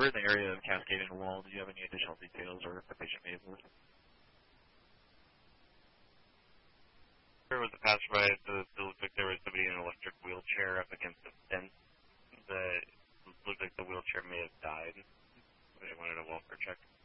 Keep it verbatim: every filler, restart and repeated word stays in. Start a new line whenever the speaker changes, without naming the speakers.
we're in the area of Cascading Wall. Do you have any additional details or if the patient may have moved? There was a passerby. It looked like there was somebody in an electric wheelchair up against the fence. The, it looked like the wheelchair may have died. They wanted a welfare check.